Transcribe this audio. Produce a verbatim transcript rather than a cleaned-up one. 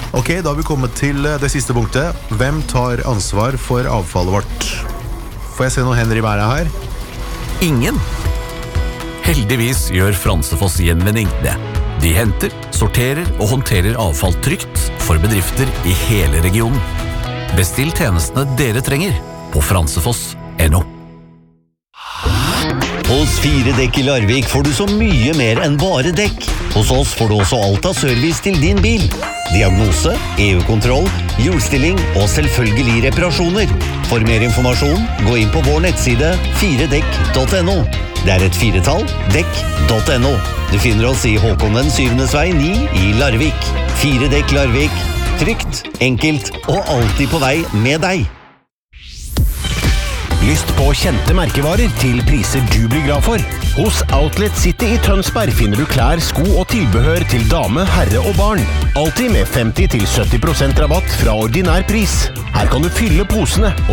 Ok, da har vi kommet til det siste punktet. Hvem tar ansvar for avfallet vårt? Får jeg se noen hender i været her? Ingen. Heldigvis gjør Fransefoss Gjenvinning det. De henter, sorterer og håndterer avfall trygt for bedrifter i hele regionen. Bestill tjenestene dere trenger på fransefoss punktum no. Hos Fire Dekk i Larvik får du så mye mer enn bare dekk. Hos oss får du også alt av service til din bil. Diagnose, E U-kontroll, hjulstilling og selvfølgelig reparasjoner. For mer informasjon, gå inn på vår nettside fire dekk punktum no. Det er et firetall, dekk punktum no. Du finner oss i Håkon den syvendes vei ni i Larvik. Fire Dekk Larvik. Trygt, enkelt og alltid på vei med deg. Lyst på kjente merkevarer til priser du blir glad for? Hos Outlet City i Tønsberg finner du klær, sko og tilbehør til dame, herre og barn. Alltid med femti til sytti prosent rabatt fra ordinær pris. Her kan du fylle posene